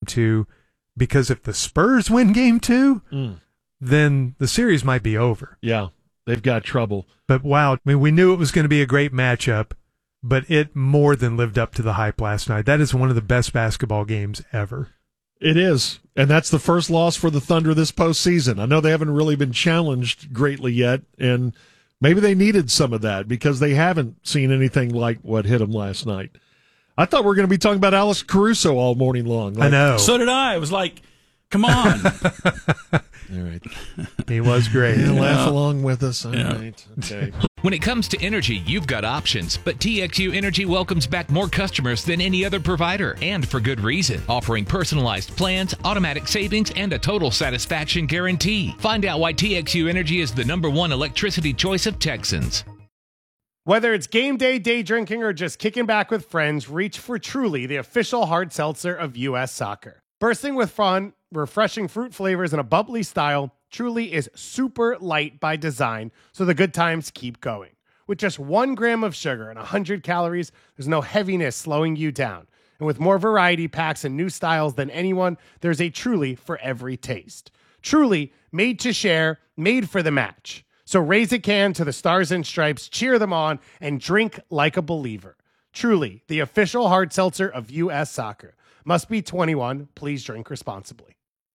two, because if the Spurs win game two, then the series might be over. Yeah, they've got trouble. But wow, I mean, we knew it was going to be a great matchup, but it more than lived up to the hype last night. That is one of the best basketball games ever. It is, and that's the first loss for the Thunder this postseason. I know they haven't really been challenged greatly yet, and maybe they needed some of that because they haven't seen anything like what hit them last night. I thought we were going to be talking about Alex Caruso all morning long. I know. So did I. It was like, come on. All right. He was great. Yeah, laugh along with us. All right. Okay. When it comes to energy, you've got options, but TXU Energy welcomes back more customers than any other provider, and for good reason, offering personalized plans, automatic savings, and a total satisfaction guarantee. Find out why TXU Energy is the #1 electricity choice of Texans. Whether it's game day, day drinking, or just kicking back with friends, reach for Truly, the official hard seltzer of U.S. Soccer. Bursting with fun, refreshing fruit flavors, and a bubbly style, Truly is super light by design, so the good times keep going. With just 1 gram of sugar and 100 calories, there's no heaviness slowing you down. And with more variety packs and new styles than anyone, there's a Truly for every taste. Truly, made to share, made for the match. So raise a can to the Stars and Stripes, cheer them on, and drink like a believer. Truly, the official hard seltzer of U.S. Soccer. Must be 21. Please drink responsibly.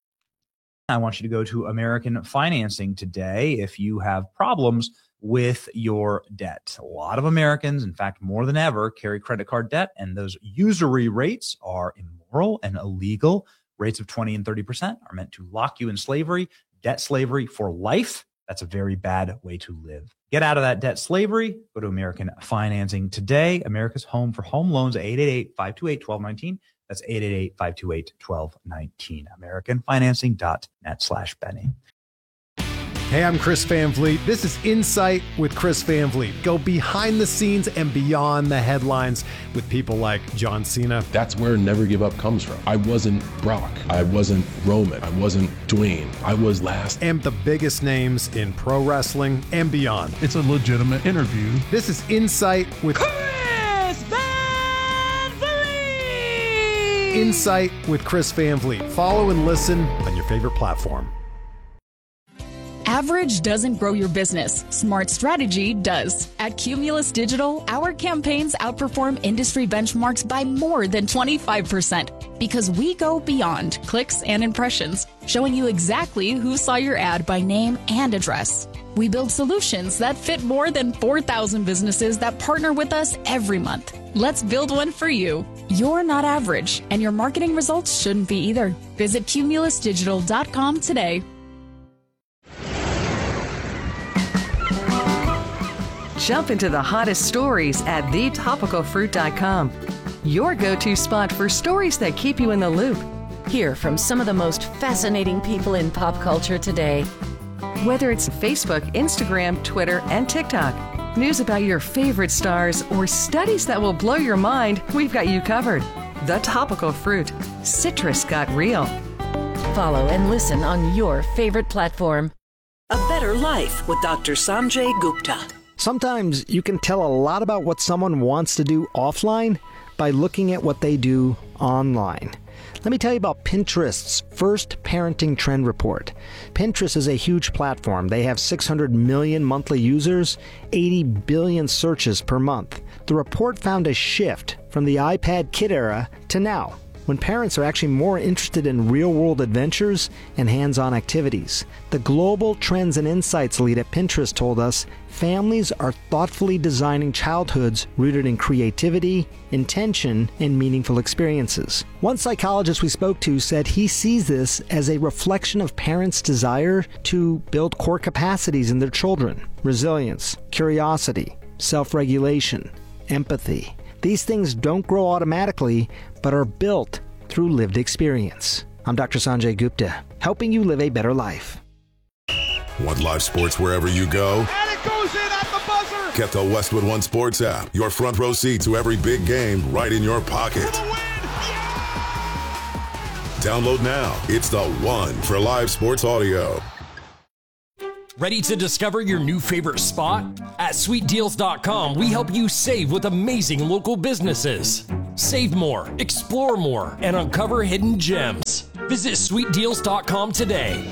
I want you to go to American Financing today if you have problems with your debt. A lot of Americans, in fact, more than ever, carry credit card debt, and those usury rates are immoral and illegal. Rates of 20 and 30% are meant to lock you in slavery, debt slavery for life. That's a very bad way to live. Get out of that debt slavery. Go to American Financing today. America's home for home loans, 888-528-1219. That's 888-528-1219. AmericanFinancing.net/Benny. Hey, I'm Chris Van Vliet. This is Insight with Chris Van Vliet. Go behind the scenes and beyond the headlines with people like John Cena. That's where Never Give Up comes from. I wasn't Brock. I wasn't Roman. I wasn't Dwayne. I was last. And the biggest names in pro wrestling and beyond. It's a legitimate interview. This is Insight with Chris Van Vliet. Insight with Chris Van Vliet. Follow and listen on your favorite platform. Average doesn't grow your business. Smart strategy does. At Cumulus Digital, our campaigns outperform industry benchmarks by more than 25% because we go beyond clicks and impressions, showing you exactly who saw your ad by name and address. We build solutions that fit more than 4,000 businesses that partner with us every month. Let's build one for you. You're not average, and your marketing results shouldn't be either. Visit cumulusdigital.com today. Jump into the hottest stories at thetopicalfruit.com. Your go-to spot for stories that keep you in the loop. Hear from some of the most fascinating people in pop culture today. Whether it's Facebook, Instagram, Twitter, and TikTok, news about your favorite stars, or studies that will blow your mind, we've got you covered. The Topical Fruit. Citrus got real. Follow and listen on your favorite platform. A Better Life with Dr. Sanjay Gupta. Sometimes you can tell a lot about what someone wants to do offline by looking at what they do online. Let me tell you about Pinterest's first parenting trend report. Pinterest is a huge platform. They have 600 million monthly users, 80 billion searches per month. The report found a shift from the iPad kid era to now, when parents are actually more interested in real-world adventures and hands-on activities. The Global Trends and Insights lead at Pinterest told us families are thoughtfully designing childhoods rooted in creativity, intention, and meaningful experiences. One psychologist we spoke to said he sees this as a reflection of parents' desire to build core capacities in their children: resilience, curiosity, self-regulation, empathy. These things don't grow automatically, but are built through lived experience. I'm Dr. Sanjay Gupta, helping you live a better life. Want live sports wherever you go? And it goes in at the buzzer! Get the Westwood One Sports app. Your front row seat to every big game right in your pocket. Download now. It's the one for live sports audio. Ready to discover your new favorite spot? At SweetDeals.com, we help you save with amazing local businesses. Save more, explore more, and uncover hidden gems. Visit sweetdeals.com today.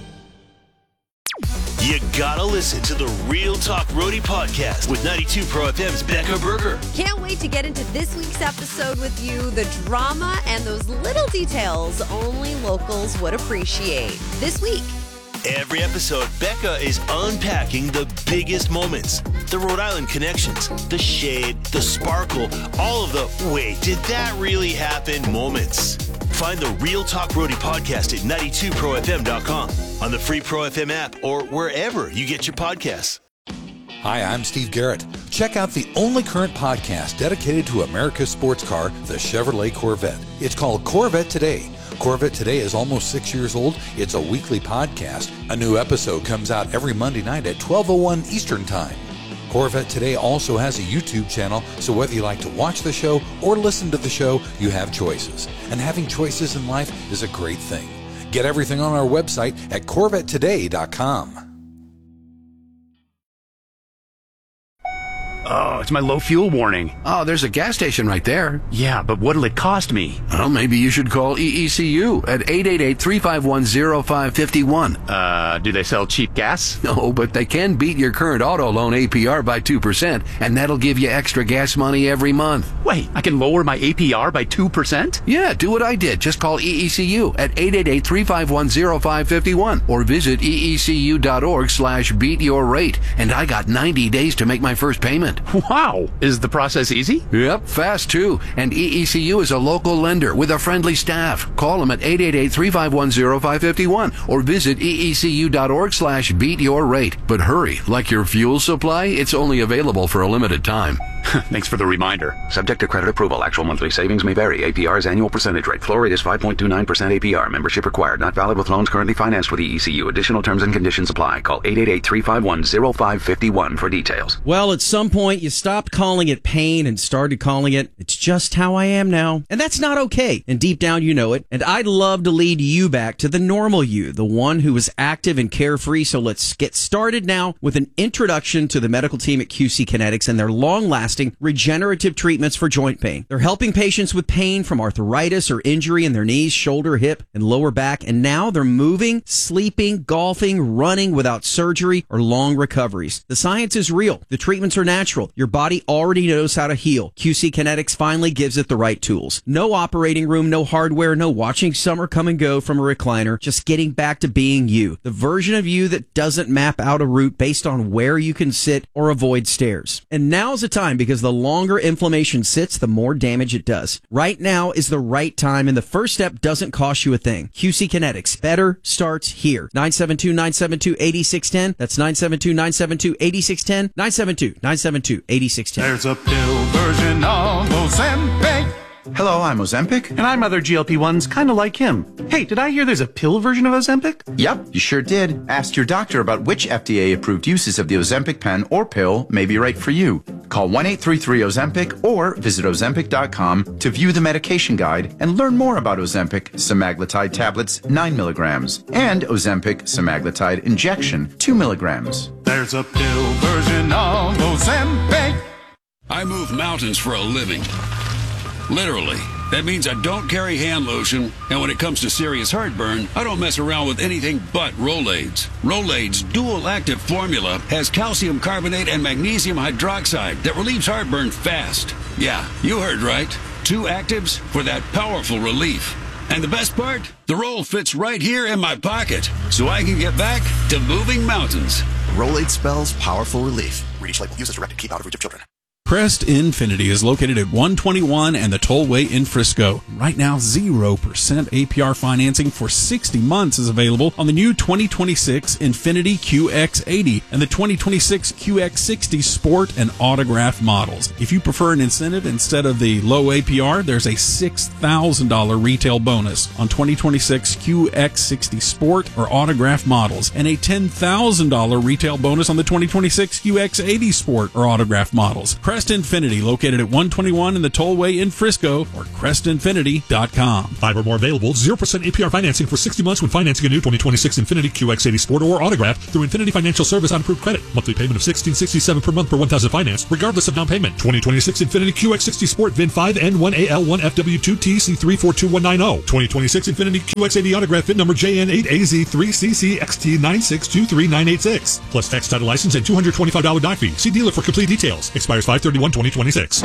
You gotta listen to the Real Talk Roadie podcast with 92 Pro FM's Becca Berger. Can't wait to get into this week's episode with you. The drama and those little details only locals would appreciate. This week. Every episode, Becca is unpacking the biggest moments, the Rhode Island connections, the shade, the sparkle, all of the wait, did that really happen moments. Find the Real Talk Roadie podcast at 92profm.com, on the free Pro FM app, or wherever you get your podcasts. Hi, I'm Steve Garrett. Check out the only current podcast dedicated to America's sports car, the Chevrolet Corvette. It's called Corvette Today. Corvette Today is almost 6 years old. It's a weekly podcast. A new episode comes out every Monday night at 12:01 Eastern Time. Corvette Today also has a YouTube channel, so whether you like to watch the show or listen to the show, you have choices. And having choices in life is a great thing. Get everything on our website at CorvetteToday.com. Oh, it's my low fuel warning. Oh, there's a gas station right there. Yeah, but what'll it cost me? Well, maybe you should call EECU at 888-351-0551. Do they sell cheap gas? No, but they can beat your current auto loan APR by 2%, and that'll give you extra gas money every month. Wait, I can lower my APR by 2%? Yeah, do what I did. Just call EECU at 888-351-0551 or visit eecu.org/beatyourrate. And I got 90 days to make my first payment. Wow! Is the process easy? Yep, fast too. And EECU is a local lender with a friendly staff. Call them at 888-351-0551 or visit eecu.org/beatyourrate. But hurry, like your fuel supply, it's only available for a limited time. Thanks for the reminder. Subject to credit approval. Actual monthly savings may vary. APR's annual percentage rate. Floor rate is 5.29% APR. Membership required. Not valid with loans currently financed with EECU. Additional terms and conditions apply. Call 888-351-0551 for details. Well, at some point, you stopped calling it pain and started calling it, it's just how I am now. And that's not okay. And deep down, you know it. And I'd love to lead you back to the normal you, the one who is active and carefree. So let's get started now with an introduction to the medical team at QC Kinetics and their long-lasting regenerative treatments for joint pain. They're helping patients with pain from arthritis or injury in their knees, shoulder, hip, and lower back. And now they're moving, sleeping, golfing, running without surgery or long recoveries. The science is real. The treatments are natural. Your body already knows how to heal. QC Kinetics finally gives it the right tools. No operating room, no hardware, no watching summer come and go from a recliner. Just getting back to being you. The version of you that doesn't map out a route based on where you can sit or avoid stairs. And now's the time, because the longer inflammation sits, the more damage it does. Right now is the right time, and the first step doesn't cost you a thing. QC Kinetics. Better starts here. 972-972-8610. That's 972-972-8610. 972-972-8610. There's a pill version of Ozempic. Hello, I'm Ozempic. And I'm other GLP-1s kind of like him. Hey, did I hear there's a pill version of Ozempic? Yep, you sure did. Ask your doctor about which FDA-approved uses of the Ozempic pen or pill may be right for you. Call 1-833-OZEMPIC or visit Ozempic.com to view the medication guide and learn more about Ozempic semaglutide tablets 9 milligrams and Ozempic semaglutide injection 2 milligrams. There's a pill version of Ozempic. I move mountains for a living. Literally. That means I don't carry hand lotion, and when it comes to serious heartburn, I don't mess around with anything but Rolaids. Rolaids' dual-active formula has calcium carbonate and magnesium hydroxide that relieves heartburn fast. Yeah, you heard right. 2 actives for that powerful relief. And the best part? The roll fits right here in my pocket, so I can get back to moving mountains. Rolaid spells powerful relief. Read each label. Use as directed. Keep out of reach of children. Crest Infinity is located at 121 and the Tollway in Frisco. Right now, 0% APR financing for 60 months is available on the new 2026 Infinity QX80 and the 2026 QX60 Sport and Autograph models. If you prefer an incentive instead of the low APR, there's a $6,000 retail bonus on 2026 QX60 Sport or Autograph models and a $10,000 retail bonus on the 2026 QX80 Sport or Autograph models. Crest Crest Infinity, located at 121 in the Tollway in Frisco, or crestinfinity.com. 5 or more available. 0% APR financing for 60 months when financing a new 2026 Infiniti QX80 Sport or Autograph through Infinity Financial Service on approved credit. Monthly payment of $16.67 per month per 1,000 finance, regardless of down payment. 2026 Infiniti QX60 Sport VIN 5N1AL1FW2TC342190. 2026 Infiniti QX80 Autograph VIN number JN8AZ3CCXT9623986. Plus tax, title, license, and $225 doc fee. See dealer for complete details. Expires 5/31/2026.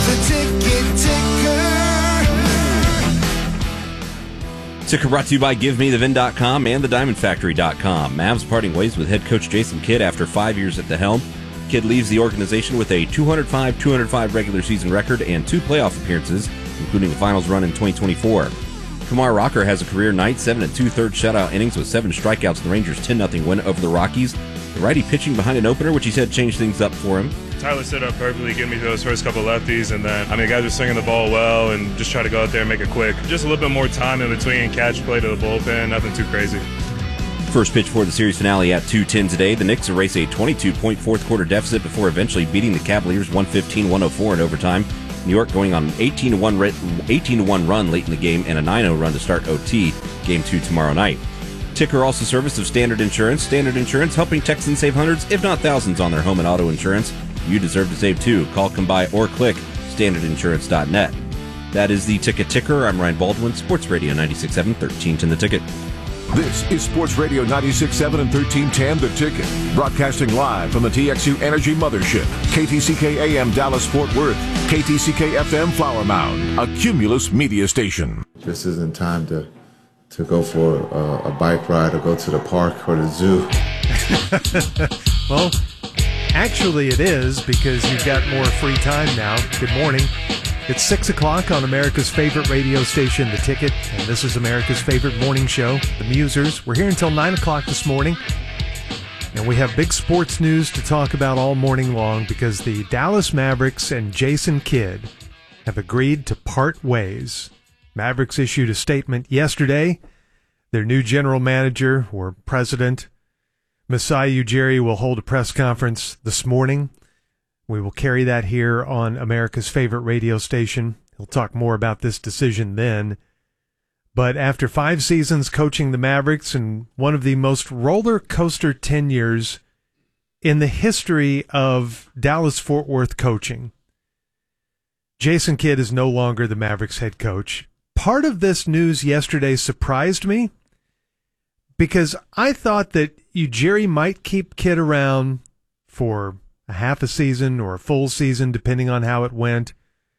Ticker brought to you by GiveMeTheVin.com and TheDiamondFactory.com. Mavs parting ways with head coach Jason Kidd after 5 years at the helm. Kidd leaves the organization with a 205-205 regular season record and 2 playoff appearances, including a finals run in 2024. Kumar Rocker has a career night, 7 2/3 shutout innings with 7 strikeouts in the Rangers' 10-0 win over the Rockies. The righty pitching behind an opener, which he said changed things up for him. Tyler set up perfectly, getting me through those first couple lefties, and then, guys were swinging the ball well and just try to go out there and make it quick. Just a little bit more time in between, catch, play to the bullpen, nothing too crazy. First pitch for the series finale at 2:10 today. The Knicks erase a 22-point fourth-quarter deficit before eventually beating the Cavaliers 115-104 in overtime. New York going on an 18-1 run late in the game and a 9-0 run to start OT. Game 2 tomorrow night. Ticker also service of Standard Insurance. Standard Insurance helping Texans save hundreds, if not thousands, on their home and auto insurance. You deserve to save too. Call, come by, or click standardinsurance.net. That is the Ticker. I'm Ryan Baldwin, Sports Radio 96.7, 1310 The Ticket. This is Sports Radio 96.7 and 1310 The Ticket. Broadcasting live from the TXU Energy Mothership. KTCK AM Dallas Fort Worth. KTCK FM Flower Mound. A Cumulus media station. This isn't time to go for a bike ride or go to the park or the zoo. Well, actually it is, because you've got more free time now. Good morning. It's 6 o'clock on America's favorite radio station, The Ticket, and this is America's favorite morning show, The Musers. We're here until 9 o'clock this morning, and we have big sports news to talk about all morning long because the Dallas Mavericks and Jason Kidd have agreed to part ways. Mavericks issued a statement yesterday. Their new general manager, or president, Masai Ujiri, will hold a press conference this morning. We will carry that here on America's favorite radio station. He'll talk more about this decision then. But after 5 seasons coaching the Mavericks and one of the most roller coaster tenures in the history of Dallas-Fort Worth coaching, Jason Kidd is no longer the Mavericks head coach. Part of this news yesterday surprised me because I thought that Ujiri might keep Kidd around for a half a season or a full season, depending on how it went.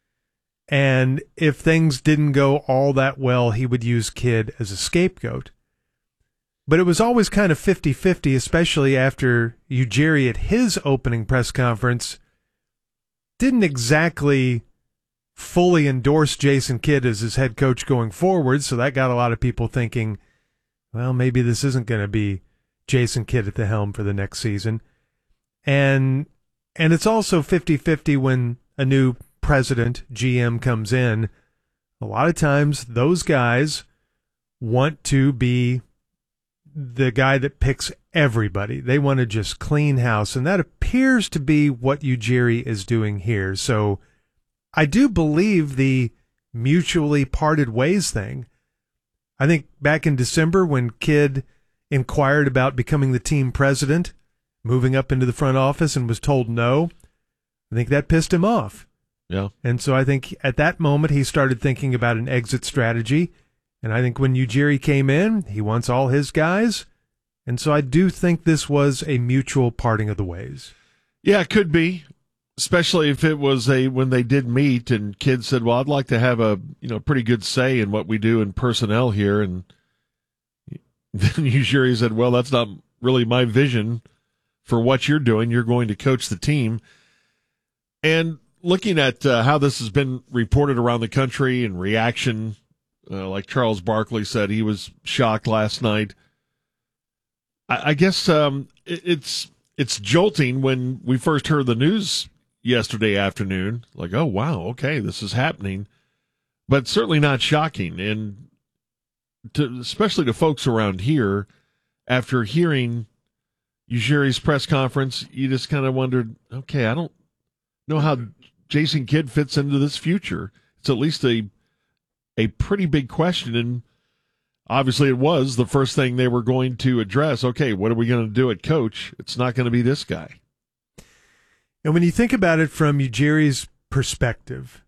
And if things didn't go all that well, he would use Kidd as a scapegoat. But it was always kind of 50-50, especially after Ujiri at his opening press conference didn't exactly fully endorse Jason Kidd as his head coach going forward. So that got a lot of people thinking, well, maybe this isn't going to be Jason Kidd at the helm for the next season. And it's also 50-50 when a new president, GM, comes in. A lot of times those guys want to be the guy that picks everybody. They want to just clean house, and that appears to be what Ujiri is doing here. So I do believe the mutually parted ways thing. I think back in December when Kidd inquired about becoming the team president, moving up into the front office, and was told no, I think that pissed him off. Yeah. And so I think at that moment he started thinking about an exit strategy. And I think when Ujiri came in, he wants all his guys. And so I do think this was a mutual parting of the ways. Yeah, it could be, especially if it was when they did meet and Kidd said, well, I'd like to have a pretty good say in what we do in personnel here. And then Ujiri said, well, that's not really my vision for what you're doing. You're going to coach the team. And looking at how this has been reported around the country and reaction, like Charles Barkley said, he was shocked last night. I guess it's jolting when we first heard the news yesterday afternoon. Like, oh, wow, okay, this is happening. But certainly not shocking. And especially to folks around here, after hearing Ujiri's press conference, you just kind of wondered, okay, I don't know how Jason Kidd fits into this future. It's at least a pretty big question, and obviously it was the first thing they were going to address. Okay, what are we going to do at coach? It's not going to be this guy. And when you think about it from Ujiri's perspective,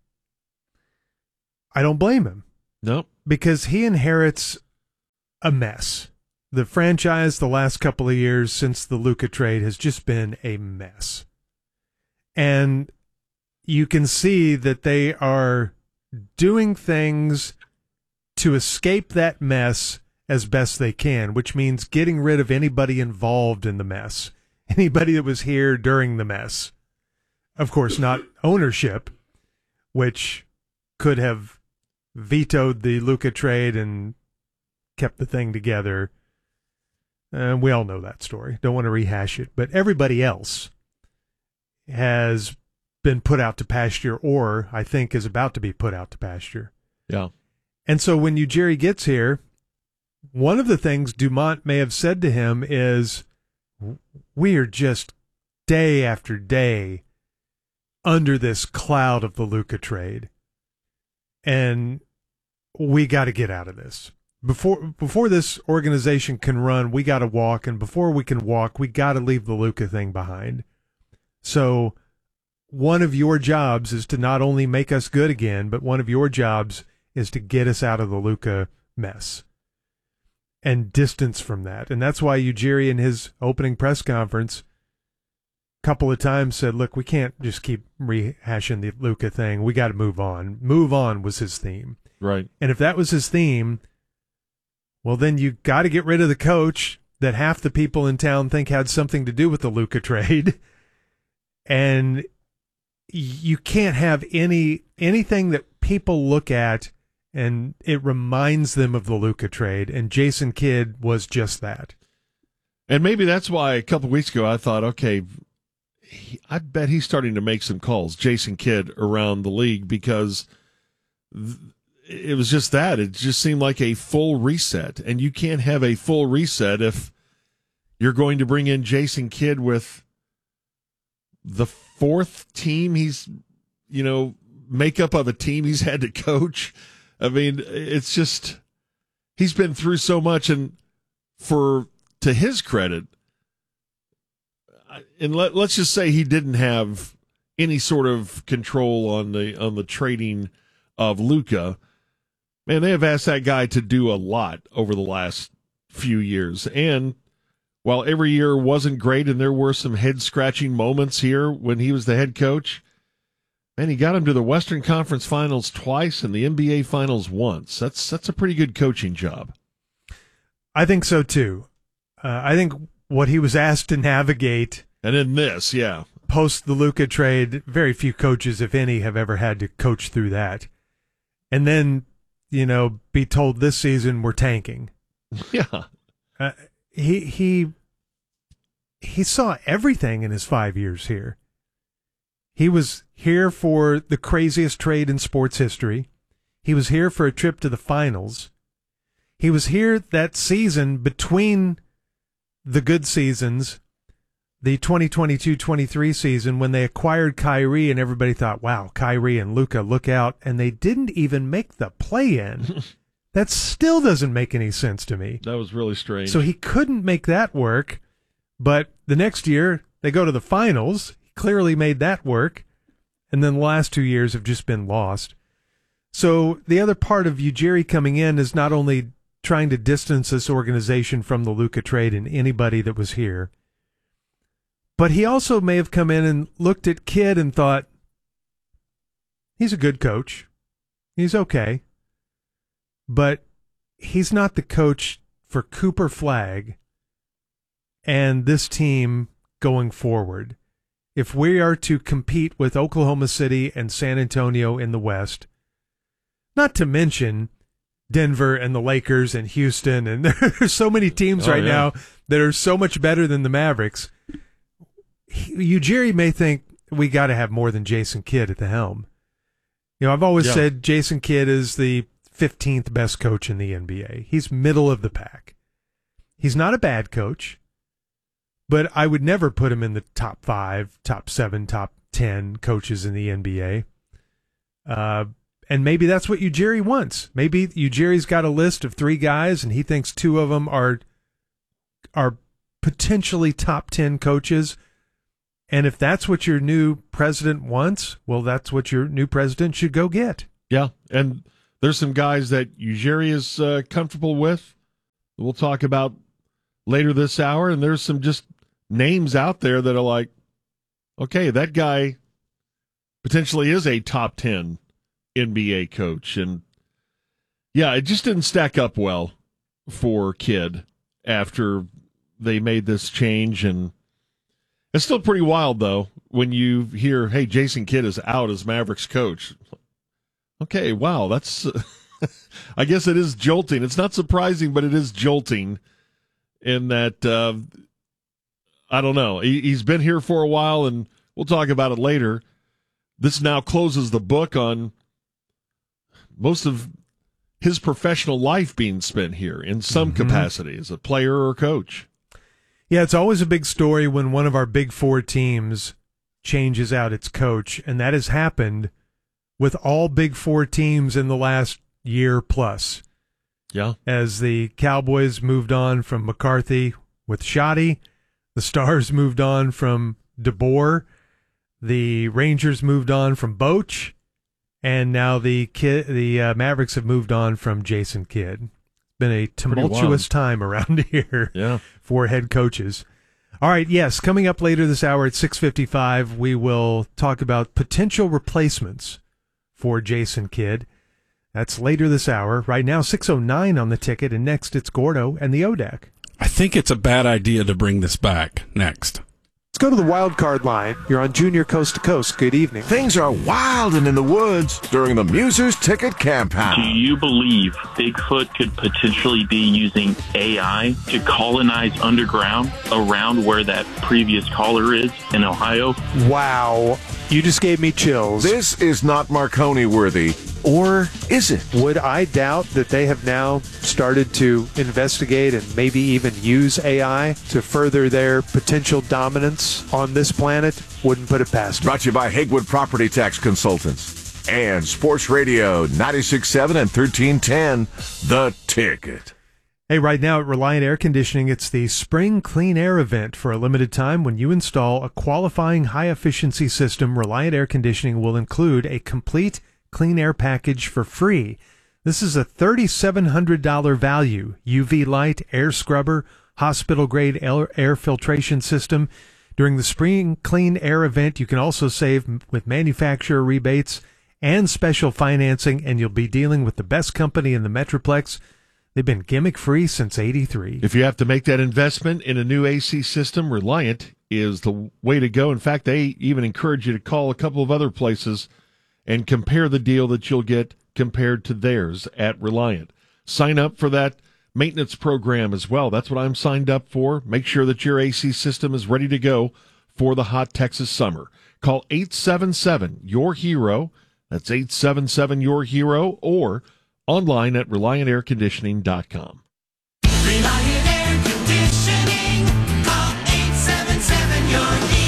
I don't blame him. Nope. Because he inherits a mess. The franchise the last couple of years since the Luka trade has just been a mess. And you can see that they are doing things to escape that mess as best they can, which means getting rid of anybody involved in the mess, anybody that was here during the mess. Of course, not ownership, which could have vetoed the Luka trade and kept the thing together. We all know that story. Don't want to rehash it. But everybody else has been put out to pasture, or I think is about to be put out to pasture. Yeah. And so when Ujiri gets here, one of the things Dumont may have said to him is, we are just day after day under this cloud of the Luka trade, and we got to get out of this. Before this organization can run, we got to walk, and before we can walk, we got to leave the Luka thing behind. So one of your jobs is to not only make us good again, but one of your jobs is to get us out of the Luka mess and distance from that. And that's why Ujiri in his opening press conference a couple of times said, look, we can't just keep rehashing the Luka thing. We got to move on. Move on was his theme. Right. And if that was his theme, well, then you got to get rid of the coach that half the people in town think had something to do with the Luka trade. And you can't have anything that people look at and it reminds them of the Luka trade. And Jason Kidd was just that. And maybe that's why a couple of weeks ago I thought, okay, I bet he's starting to make some calls, Jason Kidd, around the league, because it was just that. It just seemed like a full reset. And you can't have a full reset if you're going to bring in Jason Kidd with the fourth team he's, makeup of a team he's had to coach. I mean, it's just, he's been through so much, and to his credit, and let's just say he didn't have any sort of control on the trading of Luka. Man, they have asked that guy to do a lot over the last few years. And while every year wasn't great and there were some head-scratching moments here when he was the head coach, man, he got him to the Western Conference Finals twice and the NBA Finals once. That's a pretty good coaching job. I think so, too. I think what he was asked to navigate, and in this, yeah, post the Luka trade, very few coaches, if any, have ever had to coach through that. And then, be told this season we're tanking. Yeah. He saw everything in his 5 years here. He was here for the craziest trade in sports history. He was here for a trip to the finals. He was here that season between the good seasons, the 2022-23 season, when they acquired Kyrie and everybody thought, wow, Kyrie and Luka, look out. And they didn't even make the play-in. That still doesn't make any sense to me. That was really strange. So he couldn't make that work, but the next year they go to the finals. He clearly made that work. And then the last 2 years have just been lost. So the other part of Ujiri coming in is not only trying to distance this organization from the Luka trade and anybody that was here, but he also may have come in and looked at Kidd and thought, he's a good coach. He's okay. But he's not the coach for Cooper Flagg and this team going forward. If we are to compete with Oklahoma City and San Antonio in the West, not to mention Denver and the Lakers and Houston, and there's so many teams now that are so much better than the Mavericks, Ujiri may think we got to have more than Jason Kidd at the helm. I've always said Jason Kidd is the 15th best coach in the NBA. He's middle of the pack. He's not a bad coach, but I would never put him in the top 5, top 7, top 10 coaches in the NBA. And maybe that's what Ujiri wants. Maybe Ujiri's got a list of 3 guys, and he thinks 2 of them are potentially top 10 coaches. And if that's what your new president wants, well, that's what your new president should go get. Yeah, and there's some guys that Ujiri is comfortable with. We'll talk about later this hour, and there's some just names out there that are like, okay, that guy potentially is a top 10 NBA coach. And yeah, it just didn't stack up well for Kidd after they made this change. And it's still pretty wild, though, when you hear, hey, Jason Kidd is out as Mavericks coach. Okay, wow, that's I guess it is jolting. It's not surprising, but it is jolting in that, I don't know. He's been here for a while, and we'll talk about it later. This now closes the book on most of his professional life being spent here in some capacity as a player or coach. Yeah, it's always a big story when one of our Big Four teams changes out its coach, and that has happened with all Big Four teams in the last year plus. Yeah. As the Cowboys moved on from McCarthy with Shoddy, the Stars moved on from DeBoer, the Rangers moved on from Boch, and now the Mavericks have moved on from Jason Kidd. It's been a tumultuous time around here for head coaches. All right, yes, coming up later this hour at 6:55, we will talk about potential replacements for Jason Kidd. That's later this hour. Right now, 6:09 on the ticket, and next it's Gordo and the ODAC. I think it's a bad idea to bring this back next. Let's go to the wild card line. You're on Junior Coast to Coast. Good evening. Things are wild and in the woods during the Musers Ticket Campaign. Do you believe Bigfoot could potentially be using AI to colonize underground around where that previous caller is in Ohio? Wow. You just gave me chills. This is not Marconi worthy. Or is it? Would I doubt that they have now started to investigate and maybe even use AI to further their potential dominance on this planet? Wouldn't put it past me. Brought to you by Hagewood Property Tax Consultants and Sports Radio 96.7 and 1310, The Ticket. Hey, right now at Reliant Air Conditioning, it's the Spring Clean Air event. For a limited time, when you install a qualifying high-efficiency system, Reliant Air Conditioning will include a complete clean air package for free. This is a $3,700 value. UV light, air scrubber, hospital-grade air filtration system. During the Spring Clean Air event, you can also save with manufacturer rebates and special financing, and you'll be dealing with the best company in the Metroplex. They've been gimmick-free since '83. If you have to make that investment in a new AC system, Reliant is the way to go. In fact, they even encourage you to call a couple of other places and compare the deal that you'll get compared to theirs at Reliant. Sign up for that maintenance program as well. That's what I'm signed up for. Make sure that your AC system is ready to go for the hot Texas summer. Call 877-YOUR-HERO. That's 877-YOUR-HERO, or online at ReliantAirConditioning.com. Reliant Air Conditioning. Call 877-YOUR-HERO.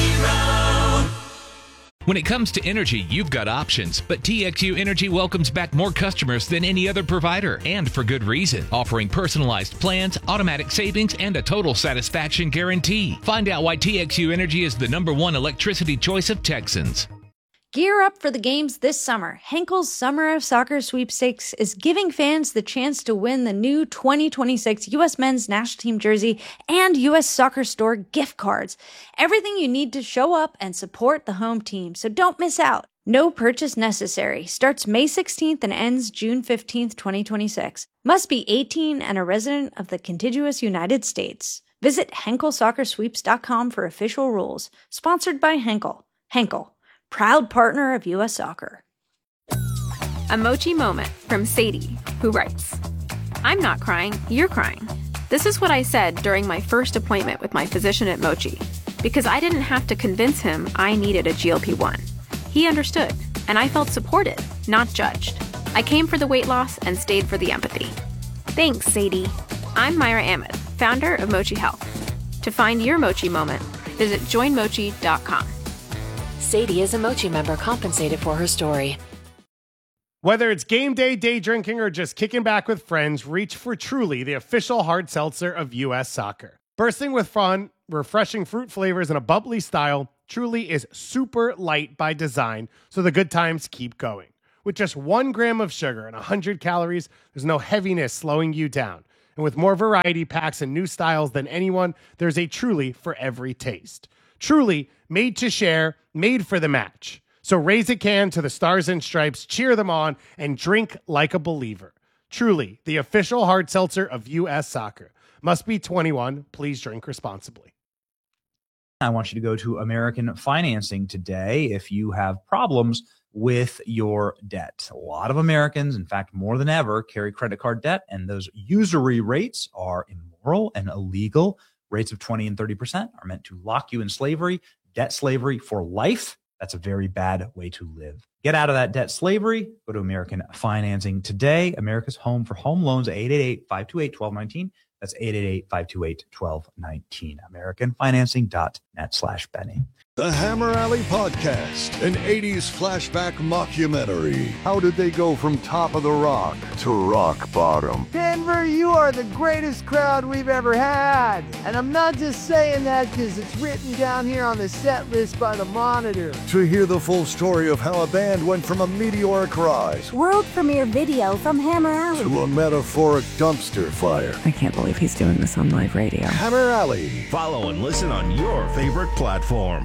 When it comes to energy, you've got options, but TXU Energy welcomes back more customers than any other provider, and for good reason. Offering personalized plans, automatic savings, and a total satisfaction guarantee. Find out why TXU Energy is the #1 electricity choice of Texans. Gear up for the games this summer. Henkel's Summer of Soccer Sweepstakes is giving fans the chance to win the new 2026 U.S. Men's National Team jersey and U.S. Soccer Store gift cards. Everything you need to show up and support the home team, so don't miss out. No purchase necessary. Starts May 16th and ends June 15th, 2026. Must be 18 and a resident of the contiguous United States. Visit HenkelSoccerSweeps.com for official rules. Sponsored by Henkel. Henkel, proud partner of U.S. Soccer. A Mochi moment from Sadie, who writes, I'm not crying, you're crying. This is what I said during my first appointment with my physician at Mochi, because I didn't have to convince him I needed a GLP-1. He understood, and I felt supported, not judged. I came for the weight loss and stayed for the empathy. Thanks, Sadie. I'm Myra Ahmed, founder of Mochi Health. To find your Mochi moment, visit joinmochi.com. Sadie is a Mochi member compensated for her story. Whether it's game day, day drinking, or just kicking back with friends, reach for Truly, the official hard seltzer of U.S. Soccer. Bursting with fun, refreshing fruit flavors, and a bubbly style, Truly is super light by design, so the good times keep going. With just 1 gram of sugar and 100 calories, there's no heaviness slowing you down. And with more variety packs and new styles than anyone, there's a Truly for every taste. Truly, made to share, made for the match. So raise a can to the Stars and Stripes, cheer them on, and drink like a believer. Truly, the official hard seltzer of U.S. Soccer. Must be 21. Please drink responsibly. I want you to go to American Financing today if you have problems with your debt. A lot of Americans, in fact, more than ever, carry credit card debt, and those usury rates are immoral and illegal. Rates of 20 and 30% are meant to lock you in slavery, debt slavery for life. That's a very bad way to live. Get out of that debt slavery. Go to American Financing today. America's home for home loans, 888-528-1219. That's 888-528-1219. AmericanFinancing.net/Benny. The Hammer Alley Podcast, an 80s flashback mockumentary. How did they go from top of the rock to rock bottom? Denver, you are the greatest crowd we've ever had. And I'm not just saying that because it's written down here on the set list by the Monitor. To hear the full story of how a band went from a meteoric rise, world premiere video from Hammer Alley, to a metaphoric dumpster fire. I can't believe he's doing this on live radio. Hammer Alley. Follow and listen on your favorite platform.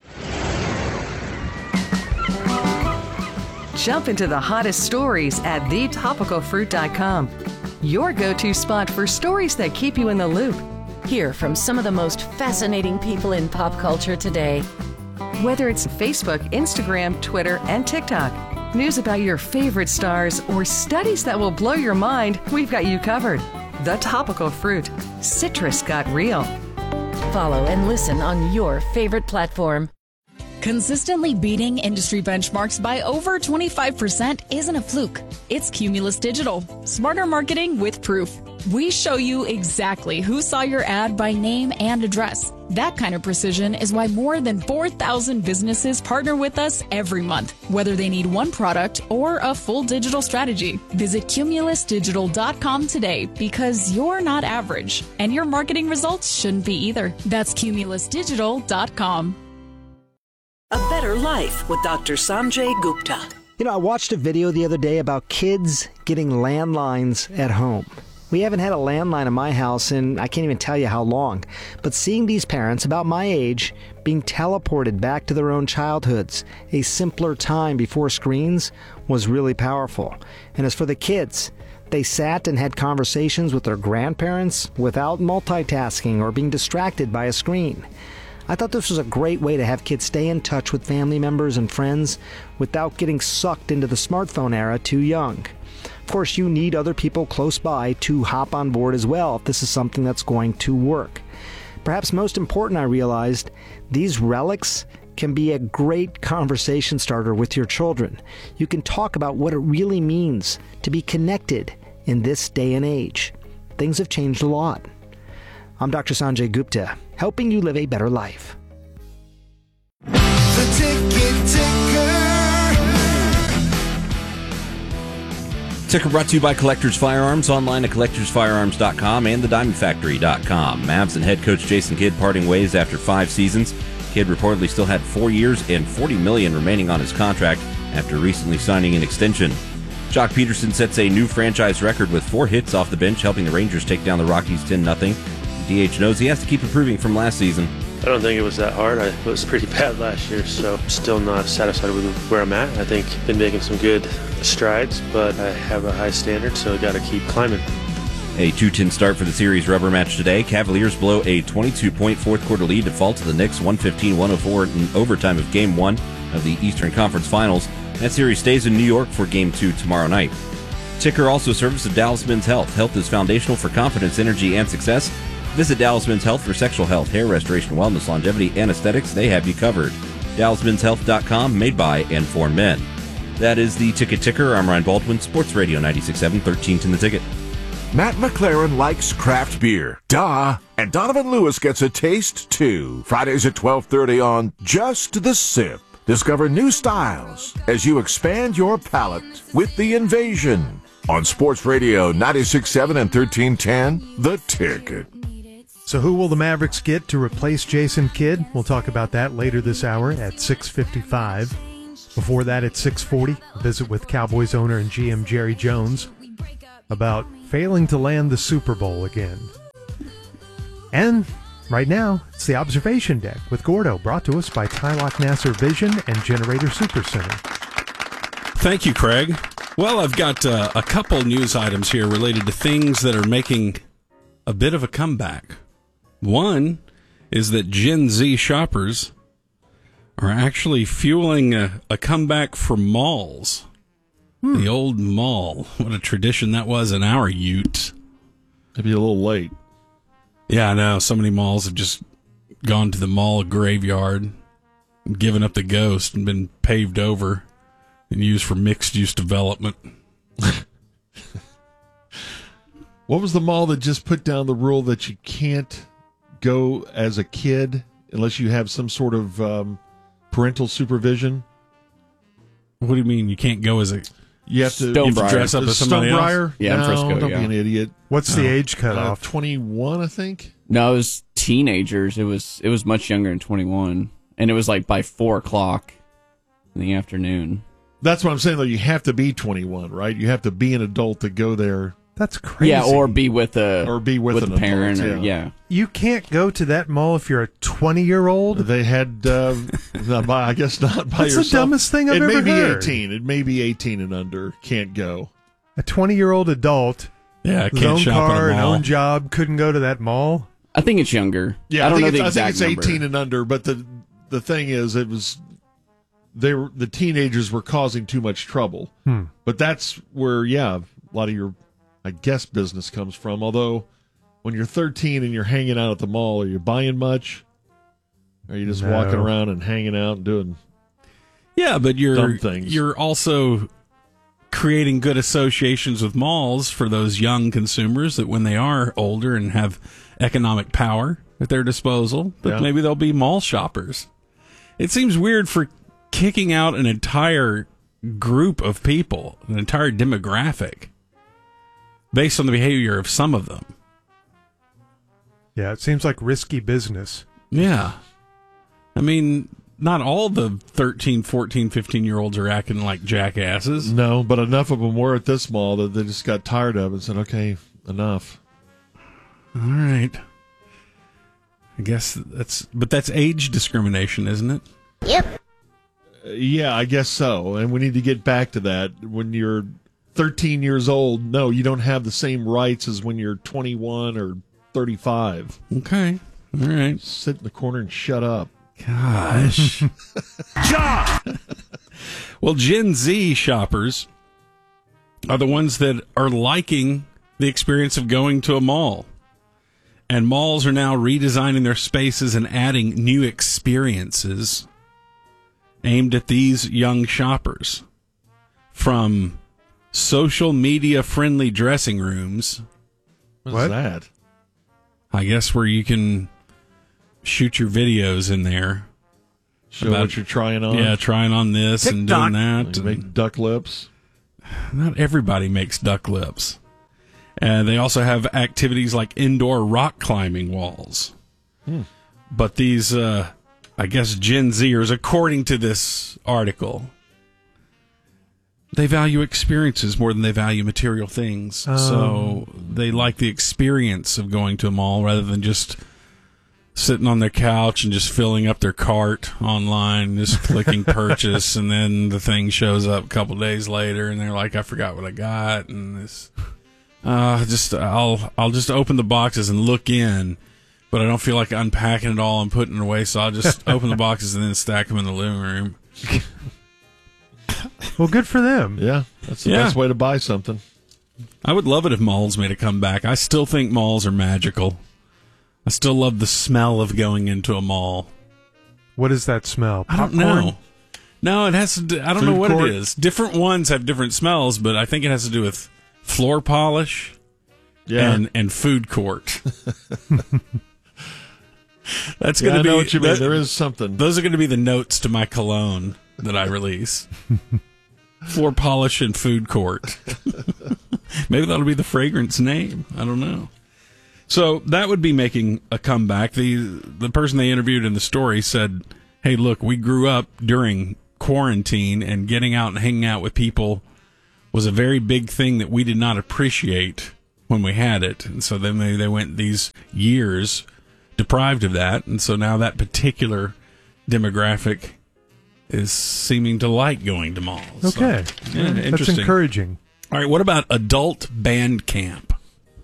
Jump into the hottest stories at thetopicalfruit.com. Your go-to spot for stories that keep you in the loop. Hear from some of the most fascinating people in pop culture today. Whether it's Facebook, Instagram, Twitter, and TikTok, news about your favorite stars, or studies that will blow your mind, we've got you covered. The Topical Fruit. Citrus got real. Follow and listen on your favorite platform. Consistently beating industry benchmarks by over 25% isn't a fluke. It's Cumulus Digital. Smarter marketing with proof. We show you exactly who saw your ad by name and address. That kind of precision is why more than 4,000 businesses partner with us every month, whether they need one product or a full digital strategy. Visit cumulusdigital.com today because you're not average, and your marketing results shouldn't be either. That's cumulusdigital.com. A Better Life with Dr. Sanjay Gupta. You know, I watched a video the other day about kids getting landlines at home. We haven't had a landline in my house in I can't even tell you how long. But seeing these parents about my age being teleported back to their own childhoods, a simpler time before screens, was really powerful. And as for the kids, they sat and had conversations with their grandparents without multitasking or being distracted by a screen. I thought this was a great way to have kids stay in touch with family members and friends without getting sucked into the smartphone era too young. Of course, you need other people close by to hop on board as well if this is something that's going to work. Perhaps most important, I realized, these relics can be a great conversation starter with your children. You can talk about what it really means to be connected in this day and age. Things have changed a lot. I'm Dr. Sanjay Gupta, helping you live a better life. The Ticket Ticker brought to you by Collectors Firearms, online at collectorsfirearms.com and thediamondfactory.com. Mavs and head coach Jason Kidd parting ways after 5 seasons. Kidd reportedly still had 4 years and $40 million remaining on his contract after recently signing an extension. Jock Peterson sets a new franchise record with 4 hits off the bench, helping the Rangers take down the Rockies 10-0. DH knows he has to keep improving from last season. I don't think it was that hard. It was pretty bad last year, so I'm still not satisfied with where I'm at. I think I've been making some good strides, but I have a high standard, so I got to keep climbing. A 2-10 start for the series rubber match today. Cavaliers blow a 22-point fourth-quarter lead to fall to the Knicks 115-104 in overtime of Game 1 of the Eastern Conference Finals. That series stays in New York for Game 2 tomorrow night. Ticker also serves of Dallas Men's Health. Health is foundational for confidence, energy, and success. Visit Dallas Men's Health for sexual health, hair restoration, wellness, longevity, and aesthetics. They have you covered. DallasMen'sHealth.com, made by and for men. That is the Ticket Ticker. I'm Ryan Baldwin, Sports Radio 96.7, 13th in the Ticket. Matt McLaren likes craft beer. Duh. And Donovan Lewis gets a taste, too. Fridays at 12:30 on Just the Sip. Discover new styles as you expand your palette with The Invasion on Sports Radio 96.7 and 1310, The Ticket. So who will the Mavericks get to replace Jason Kidd? We'll talk about that later this hour at 6:55. Before that, at 6:40, a visit with Cowboys owner and GM Jerry Jones about failing to land the Super Bowl again. And right now, it's the Observation Deck with Gordo, brought to us by Tylock Nasser Vision and Generator Supercenter. Thank you, Craig. Well, I've got a couple news items here related to things that are making a bit of a comeback. One is that Gen Z shoppers are actually fueling a comeback for malls. The old mall. What a tradition that was in our youth. Maybe a little late. Yeah, I know. So many malls have just gone to the mall graveyard, given up the ghost, and been paved over and used for mixed-use development. What was the mall that just put down the rule that you can't go as a kid unless you have some sort of parental supervision? What do you mean you can't go as a... You have to dress up as somebody else? Yeah, in Frisco, don't be an idiot. What's the age cutoff? 21, I think. No, it was teenagers. It was much younger than 21, and it was like by 4:00 in the afternoon. That's what I'm saying, though. You have to be 21, right? You have to be an adult to go there. That's crazy. Yeah, or be with a an parent. Adult, yeah. You can't go to that mall if you're a 20-year-old? They had, I guess not by That's yourself. the dumbest thing I've ever heard. It may be 18 and under. Can't go. A 20-year-old adult, yeah, with can't own shop car at a and mall. own job, couldn't go to that mall? I think it's younger. Yeah, I don't know think the exact I think it's 18 number. and under, but the thing is, the teenagers were causing too much trouble. But that's where, a lot of your, I guess, business comes from. Although, when you're 13 and you're hanging out at the mall, are you buying much? Or are you just walking around and hanging out and doing but dumb things? You're also creating good associations with malls for those young consumers that when they are older and have economic power at their disposal, that maybe they'll be mall shoppers. It seems weird for kicking out an entire group of people, an entire demographic, based on the behavior of some of them. Yeah, it seems like risky business. Yeah. I mean, not all the 13, 14, 15-year-olds are acting like jackasses. No, but enough of them were at this mall that they just got tired of it and said, okay, enough. All right. I guess that's age discrimination, isn't it? Yep. Yeah, I guess so. And we need to get back to that. When you're 13 years old, no, you don't have the same rights as when you're 21 or 35. Okay. All right. Sit in the corner and shut up. Gosh. Well, Gen Z shoppers are the ones that are liking the experience of going to a mall. And malls are now redesigning their spaces and adding new experiences aimed at these young shoppers. From social media friendly dressing rooms. What's that? I guess where you can shoot your videos in there. Show what you're trying on. Yeah, trying on this and doing that. And make duck lips. Not everybody makes duck lips. And they also have activities like indoor rock climbing walls. But these, I guess, Gen Zers, according to this article, they value experiences more than they value material things. So they like the experience of going to a mall rather than just sitting on their couch and just filling up their cart online, just clicking purchase, and then the thing shows up a couple days later, and they're like, I forgot what I got, and this, I'll just open the boxes and look in, but I don't feel like unpacking it all and putting it away, so I'll just open the boxes and then stack them in the living room. Well, good for them. Yeah, that's the best way to buy something. I would love it if malls made a comeback. I still think malls are magical. I still love the smell of going into a mall. What is that smell? I don't know. No, it has to do, I don't know what it is. Different ones have different smells, but I think it has to do with floor polish and food court. That's going to be. I know what you mean. There is something. Those are going to be the notes to my cologne. that I release. Floor polish and food court. Maybe that'll be the fragrance name. I don't know. So that would be making a comeback. The person they interviewed in the story said, hey, look, we grew up during quarantine, and getting out and hanging out with people was a very big thing that we did not appreciate when we had it. And so then they went these years deprived of that. And so now that particular demographic is seeming to like going to malls. Okay. So, yeah, that's interesting. encouraging. All right, what about adult band camp?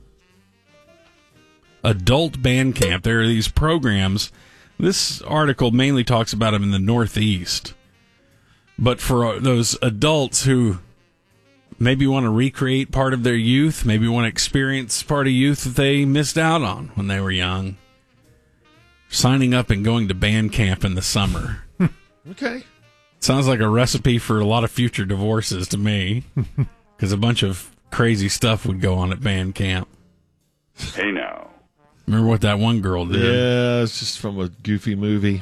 Adult band camp. There are these programs. This article mainly talks about them in the Northeast. But for those adults who maybe want to recreate part of their youth, maybe want to experience part of youth that they missed out on when they were young, signing up and going to band camp in the summer. Okay. Sounds like a recipe for a lot of future divorces to me, because a bunch of crazy stuff would go on at band camp. Hey, now. Remember what that one girl did? Yeah, it's just from a goofy movie.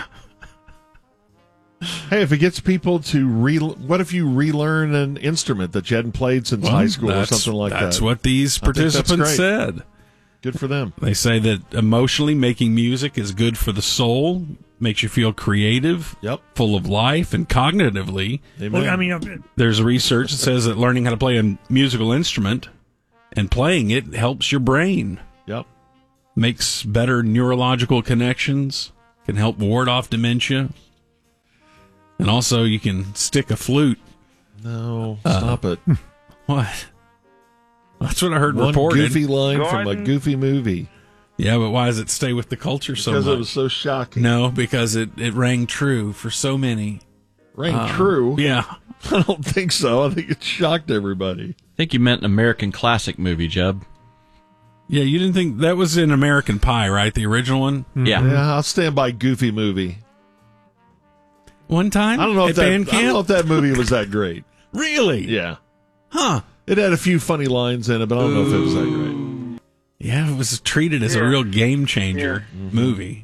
Hey, if it gets people to what if you relearn an instrument that you hadn't played since high school or something like that? That's what these participants said. Good for them. They say that emotionally making music is good for the soul, makes you feel creative, full of life, and cognitively. Amen. Well, I mean, there's research that says that learning how to play a musical instrument and playing it helps your brain. Yep. Makes better neurological connections, can help ward off dementia. And also, you can stick a flute. No, stop it. What? That's what I heard One reported. goofy line from a goofy movie. Yeah, but why does it stay with the culture so much? Because it was so shocking. No, because it rang true for so many. Rang true? Yeah. I don't think so. I think it shocked everybody. I think you meant an American classic movie, Jeb. Yeah, you didn't think that was in American Pie, right? The original one? Yeah. Yeah, I'll stand by goofy movie. One time I don't know at band camp? I don't know if that movie was that great. Really? Yeah. Huh. It had a few funny lines in it, but I don't know if it was that great. Yeah, it was treated as a real game changer movie.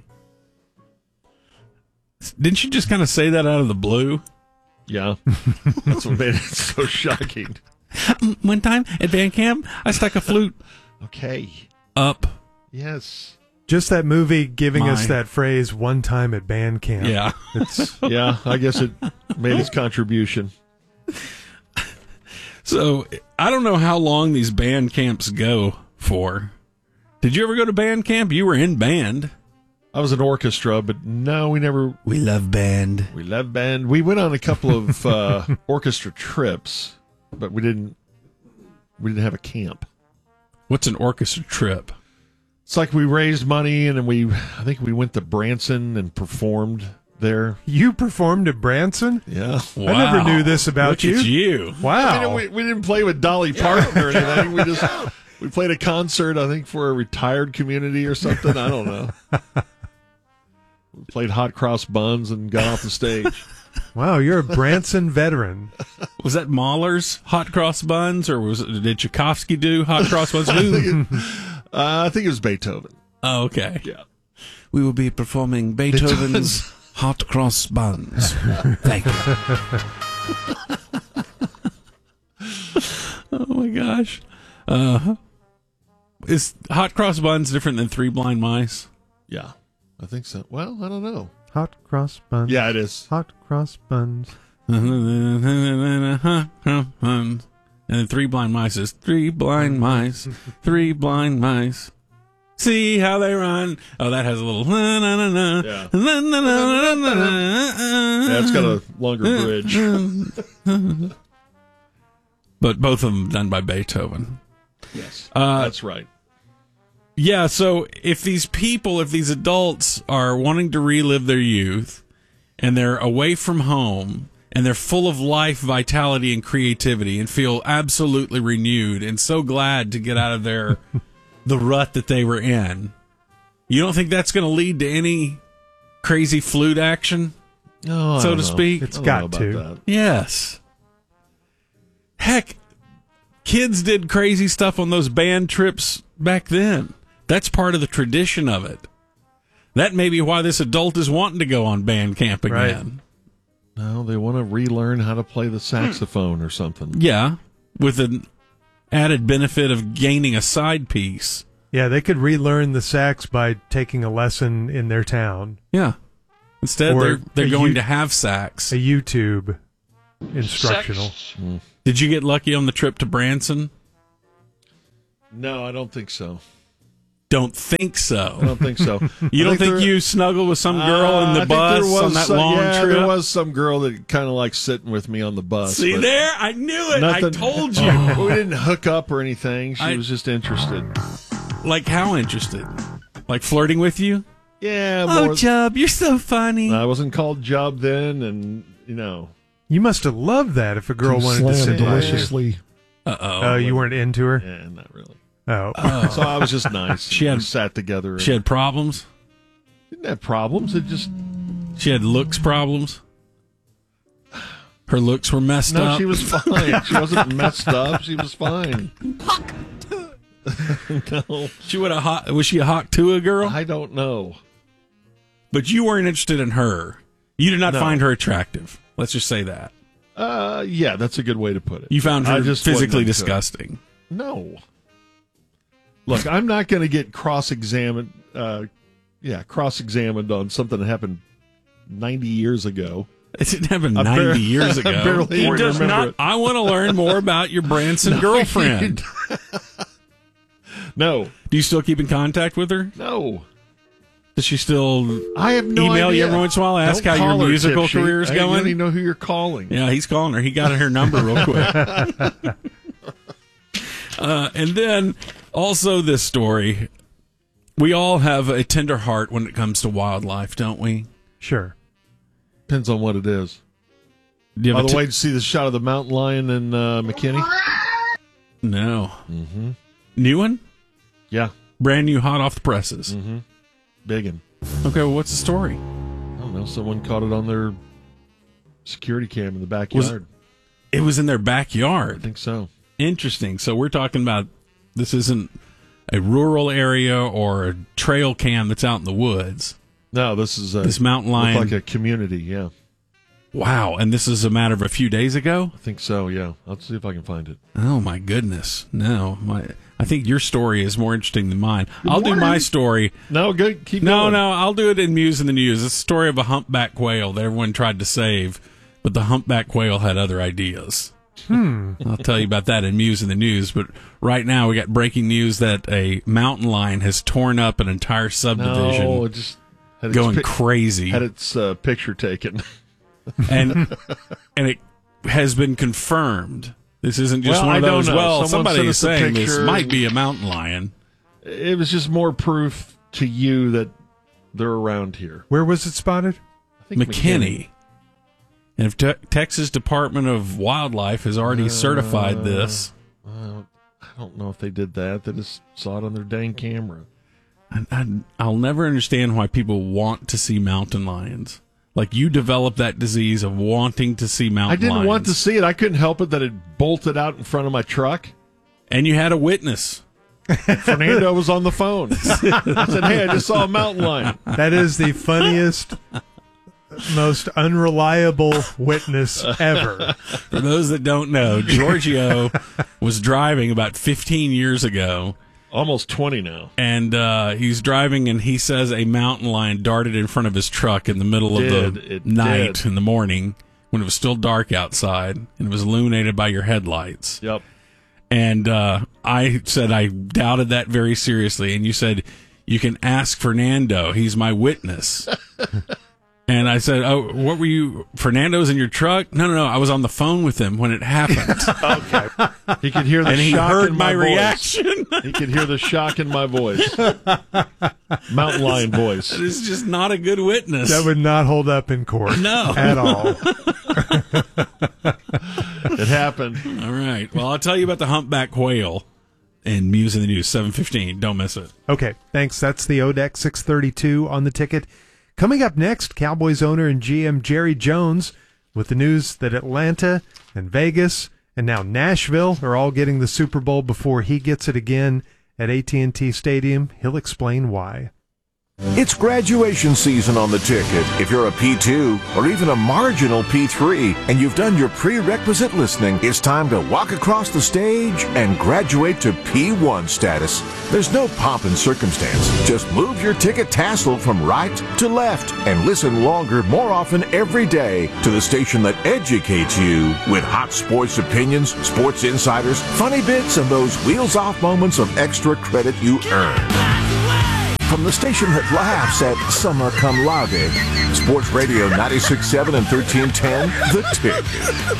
Didn't you just kind of say that out of the blue? Yeah. That's what made it so shocking. One time at band camp, I stuck a flute up. Yes. Just that movie giving us that phrase one time at band camp. Yeah. Yeah, I guess it made its contribution. So, I don't know how long these band camps go for. Did you ever go to band camp? You were in band. I was in orchestra, but no, we never... We love band. We love band. We went on a couple of orchestra trips, but we didn't have a camp. What's an orchestra trip? It's like we raised money, and then I think we went to Branson and performed there. You performed at Branson? Yeah. Wow. I never knew this about Look at you. Wow. We didn't play with Dolly Parton or anything. We played a concert, I think, for a retired community or something. I don't know. We played hot cross buns and got off the stage. Wow, you're a Branson veteran. Was that Mahler's hot cross buns, or did Tchaikovsky do hot cross buns? I think it was Beethoven. Oh, okay. Yeah. We will be performing Beethoven's hot cross buns. Thank you. Oh my gosh. Is hot cross buns different than Three Blind Mice? Yeah, I think so. Well, I don't know. Hot cross buns. Yeah, it is. Hot cross buns. And then Three Blind Mice is Three Blind Mice, Three Blind Mice. See how they run. Oh, that has a little. Yeah. Yeah, it's got a longer bridge. But both of them done by Beethoven. Yes, that's right. Yeah, so if these adults are wanting to relive their youth, and they're away from home, and they're full of life, vitality, and creativity, and feel absolutely renewed, and so glad to get out of the rut that they were in, you don't think that's going to lead to any crazy flute action, so to speak? It's got to. That. Yes. Heck, kids did crazy stuff on those band trips back then. That's part of the tradition of it. That may be why this adult is wanting to go on band camp again. No, they want to relearn how to play the saxophone or something. Yeah, with an added benefit of gaining a side piece. Yeah, they could relearn the sax by taking a lesson in their town. Yeah. Instead, they're going to have sax. A YouTube instructional. Did you get lucky on the trip to Branson? No, I don't think so. Don't think so. I don't think so. You don't think you snuggled with some girl in the bus on that long trip? There was some girl that kind of liked sitting with me on the bus. See there? I knew it. I told you. We didn't hook up or anything. She was just interested. Like how interested? Like flirting with you? Yeah. Oh, Jub, you're so funny. I wasn't called Jub then, and, you know. You must have loved that if a girl wanted to sit deliciously. Uh-oh. Oh, you weren't into her? Yeah, not really. Oh. So I was just nice. We sat together. She had problems? Didn't have problems. It just... She had looks problems? Her looks were messed up? No, she was fine. She wasn't messed up. She was fine. No. Was she a Hawk Tua girl? I don't know. But you weren't interested in her. You did not find her attractive. Let's just say that. Yeah, that's a good way to put it. You found her just physically disgusting. No. Look, I'm not going to get cross-examined on something that happened 90 years ago. It didn't happen 90 years ago. He does not. I want to learn more about your Branson girlfriend. No. Do you still keep in contact with her? No. Does she still I have no email idea. you every once in a while, ask Don't how call your her, musical Tipsy. career's I going? don't even know who you're calling. Yeah, he's calling her. He got her number real quick. And then also this story. We all have a tender heart when it comes to wildlife, don't we? Sure. Depends on what it is. Do you By have the way, did you see the shot of the mountain lion in McKinney? No. Mm-hmm. New one? Yeah. Brand new, hot off the presses. Mm-hmm. Biggin. Okay, well, what's the story? I don't know. Someone caught it on their security cam in the backyard. It was in their backyard? I think so. Interesting. So we're talking about this isn't a rural area or a trail cam that's out in the woods. No, this is this mountain lion. Like a community, yeah. Wow, and this is a matter of a few days ago? I think so, yeah. I'll see if I can find it. Oh, my goodness. No, I think your story is more interesting than mine. I'll do my story. No, good. Keep going. No, I'll do it in Muse in the News. It's a story of a humpback quail that everyone tried to save, but the humpback quail had other ideas. I'll tell you about that in Muse in the News, but right now we got breaking news that a mountain lion has torn up an entire subdivision. No, it just had going crazy. Had its picture taken. and it has been confirmed. This isn't just one of those, somebody is saying this might be a mountain lion. It was just more proof to you that they're around here. Where was it spotted? I think McKinney. And if Texas Department of Wildlife has already certified this. I don't know if they did that. They just saw it on their dang camera. I'll never understand why people want to see mountain lions. Like, you developed that disease of wanting to see mountain lions. I didn't want to see it. I couldn't help it that it bolted out in front of my truck. And you had a witness. Fernando was on the phone. I said, hey, I just saw a mountain lion. That is the funniest, most unreliable witness ever. For those that don't know, Giorgio was driving about 15 years ago. Almost 20 now. And he's driving, and he says a mountain lion darted in front of his truck in the middle of the night in the morning when it was still dark outside, and it was illuminated by your headlights. Yep. And I said I doubted that very seriously, and you said, you can ask Fernando. He's my witness. And I said, oh, what were you, Fernando's in your truck? No, I was on the phone with him when it happened. Okay. He could hear the and he shock heard in my reaction. He could hear the shock in my voice. Mountain lion voice. That is just not a good witness. That would not hold up in court. No. At all. It happened. All right. Well, I'll tell you about the humpback quail in Muse in the News, 7:15. Don't miss it. Okay, thanks. That's the ODEC 632 on the ticket. Coming up next, Cowboys owner and GM Jerry Jones with the news that Atlanta and Vegas and now Nashville are all getting the Super Bowl before he gets it again at AT&T Stadium. He'll explain why. It's graduation season on the ticket. If you're a P2 or even a marginal P3 and you've done your prerequisite listening, it's time to walk across the stage and graduate to P1 status. There's no pomp and circumstance. Just move your ticket tassel from right to left and listen longer, more often every day to the station that educates you with hot sports opinions, sports insiders, funny bits, and those wheels-off moments of extra credit you earn. From the station that laughs at summa cum laude, Sports Radio 96.7 and 1310, The Ticket.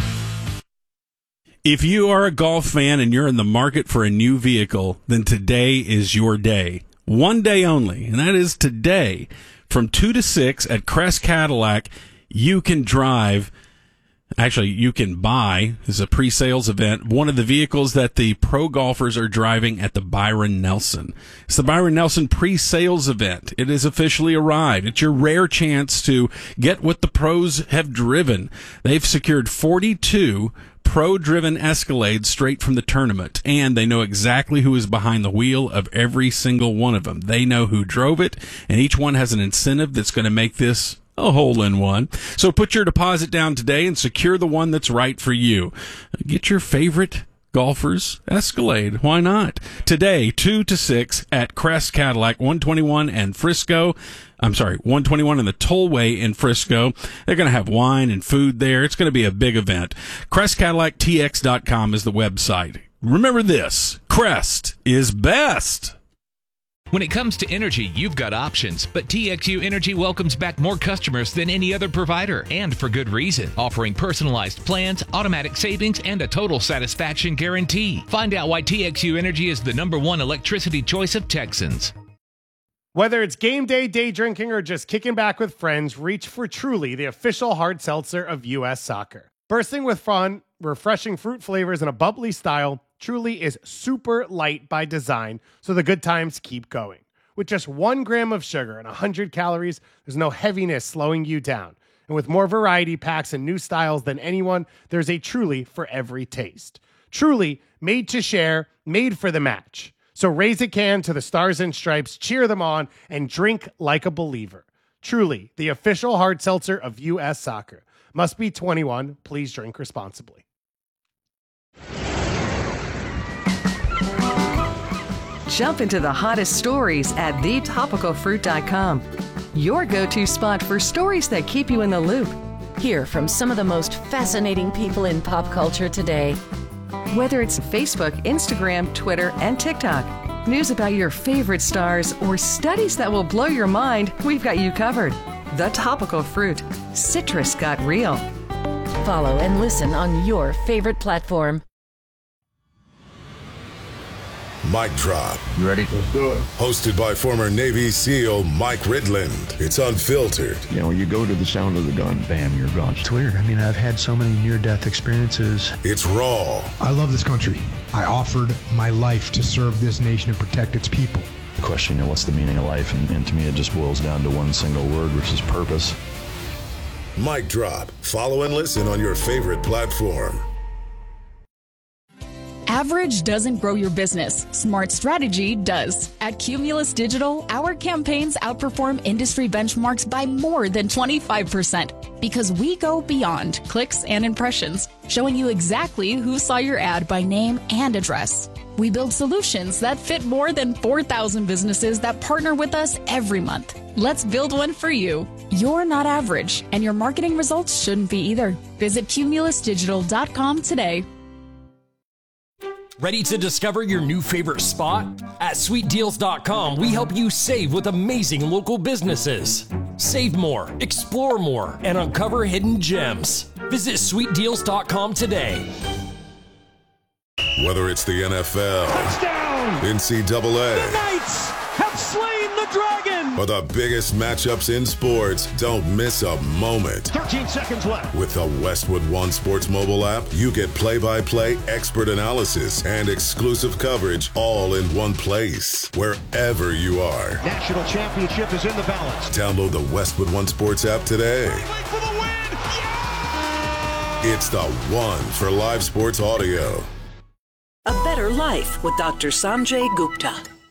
If you are a golf fan and you're in the market for a new vehicle, then today is your day. One day only, and that is today. From 2 to 6 at Crest Cadillac, you can drive. Actually, you can buy, this is a pre-sales event, one of the vehicles that the pro golfers are driving at the Byron Nelson. It's the Byron Nelson pre-sales event. It has officially arrived. It's your rare chance to get what the pros have driven. They've secured 42 pro-driven Escalades straight from the tournament, and they know exactly who is behind the wheel of every single one of them. They know who drove it, and each one has an incentive that's going to make this a hole-in-one. So put your deposit down today and secure the one that's right for you. Get your favorite golfer's Escalade. Why not? Today, 2 to 6 at Crest Cadillac, 121 and Frisco. 121 in the Tollway in Frisco. They're going to have wine and food there. It's going to be a big event. CrestCadillacTX.com is the website. Remember this, Crest is best. When it comes to energy, you've got options, but TXU Energy welcomes back more customers than any other provider, and for good reason, offering personalized plans, automatic savings, and a total satisfaction guarantee. Find out why TXU Energy is the #1 electricity choice of Texans. Whether it's game day, day drinking, or just kicking back with friends, reach for Truly, the official hard seltzer of U.S. Soccer. Bursting with fun, refreshing fruit flavors, and a bubbly style, Truly is super light by design, so the good times keep going. With just 1 gram of sugar and 100 calories, there's no heaviness slowing you down. And with more variety packs and new styles than anyone, there's a Truly for every taste. Truly, made to share, made for the match. So raise a can to the Stars and Stripes, cheer them on, and drink like a believer. Truly, the official hard seltzer of U.S. Soccer. Must be 21. Please drink responsibly. Jump into the hottest stories at thetopicalfruit.com. Your go-to spot for stories that keep you in the loop. Hear from some of the most fascinating people in pop culture today. Whether it's Facebook, Instagram, Twitter, and TikTok, news about your favorite stars, or studies that will blow your mind, we've got you covered. The Topical Fruit. Citrus got real. Follow and listen on your favorite platform. Mic Drop. You ready? Let's do it. Hosted by former Navy SEAL Mike Ridland. It's unfiltered. You know, you go to the sound of the gun, bam, you're gone. It's weird. I mean, I've had so many near-death experiences. It's raw. I love this country. I offered my life to serve this nation and protect its people. The question, what's the meaning of life? And to me, it just boils down to one single word, which is purpose. Mic Drop. Follow and listen on your favorite platform. Average doesn't grow your business. Smart strategy does. At Cumulus Digital, our campaigns outperform industry benchmarks by more than 25% because we go beyond clicks and impressions, showing you exactly who saw your ad by name and address. We build solutions that fit more than 4,000 businesses that partner with us every month. Let's build one for you. You're not average, and your marketing results shouldn't be either. Visit cumulusdigital.com today. Ready to discover your new favorite spot? At SweetDeals.com, we help you save with amazing local businesses. Save more, explore more, and uncover hidden gems. Visit SweetDeals.com today. Whether it's the NFL, Touchdown! NCAA, the Knights have slain the dragon! or the biggest matchups in sports, don't miss a moment. 13 seconds left. With the Westwood One Sports mobile app, you get play-by-play expert analysis and exclusive coverage all in one place, wherever you are. National championship is in the balance. Download the Westwood One Sports app today. For the win! Yeah! It's the one for live sports audio. A Better Life with Dr. Sanjay Gupta.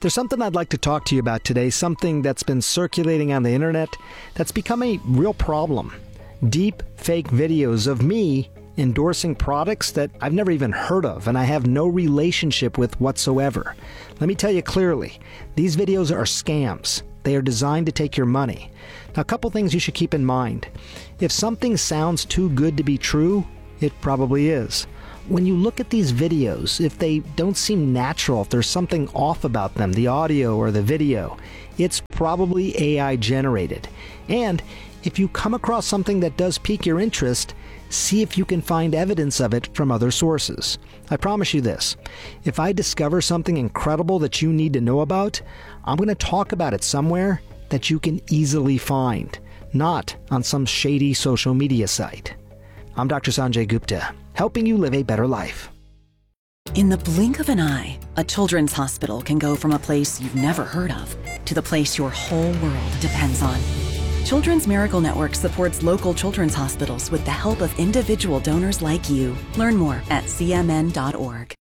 There's something I'd like to talk to you about today, something that's been circulating on the internet that's become a real problem. Deep fake videos of me endorsing products that I've never even heard of and I have no relationship with whatsoever. Let me tell you clearly, these videos are scams. They are designed to take your money. Now, a couple things you should keep in mind. If something sounds too good to be true, it probably is. When you look at these videos, if they don't seem natural, if there's something off about them, the audio or the video, it's probably AI generated. And if you come across something that does pique your interest, see if you can find evidence of it from other sources. I promise you this, if I discover something incredible that you need to know about, I'm going to talk about it somewhere that you can easily find, not on some shady social media site. I'm Dr. Sanjay Gupta, helping you live a better life. In the blink of an eye, a children's hospital can go from a place you've never heard of to the place your whole world depends on. Children's Miracle Network supports local children's hospitals with the help of individual donors like you. Learn more at cmn.org.